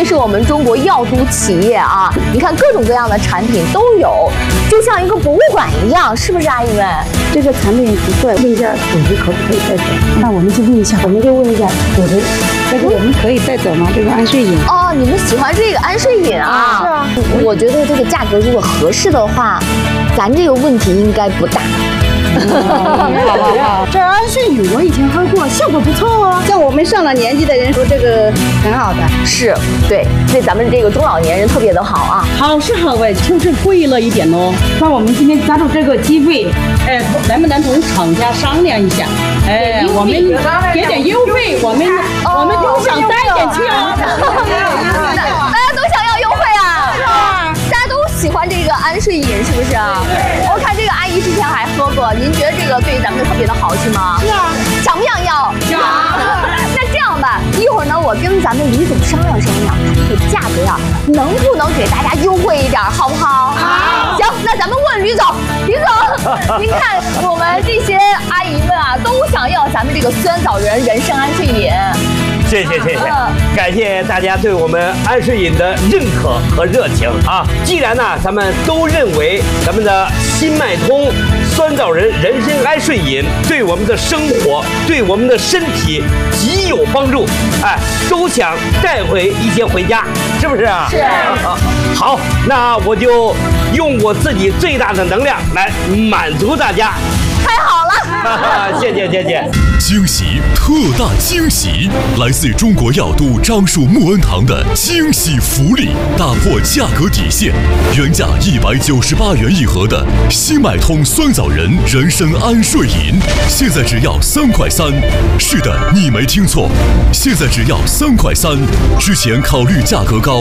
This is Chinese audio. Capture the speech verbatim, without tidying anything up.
是我们中国药都企业啊！你看各种各样的产品都有，就像一个博物馆一样，是不是阿姨们？ 这个产品不错，问一下组织可不可以带走？那我们就问一下，我们就问一下组织，这个我们可以带走吗？这个安睡饮。 哦，你们喜欢这个安睡饮啊？ 是啊。 我觉得这个价格如果合适的话，咱这个问题应该不大。 好好好，这安睡饮我以前喝过，效果不错哦。像我们上了年纪的人说这个很好的， 是对，对咱们这个中老年人特别的好啊。 好是好哎，就是贵了一点哦。那我们今天抓住这个机会，哎，能不能同厂家商量一下？哎，我们给点优惠，我们我们都想带点去啊。 大家都想要优惠啊！是啊，大家都喜欢这个安睡饮，是不是啊？我看这个阿姨之前还喝过，您觉得这个对咱们特别的好是吗？ 是啊， 想不想要？想。那这样吧，一会儿呢，我跟咱们李总商量商量，看这个价格呀，能不能给大家优惠一点，好不好？好。行，那咱们问吕总，吕总，您看我们这些阿姨们啊，都想要咱们这个酸枣仁人参安睡饮。 谢谢谢谢，感谢大家对我们安睡饮的认可和热情啊！既然呢，咱们都认为咱们的新脉通酸枣仁人参安睡饮对我们的生活、对我们的身体极有帮助，哎，都想带回一些回家，是不是啊？ 是。 啊，好，那我就用我自己最大的能量来满足大家。 太好了， 谢谢谢谢。 惊喜，特大惊喜！来自中国药都樟树木恩堂的惊喜福利，打破价格底线，原价一百九十八元一盒的新脉通酸枣仁人参安睡饮，现在只要三块三。是的，你没听错，现在只要三块三。之前考虑价格高，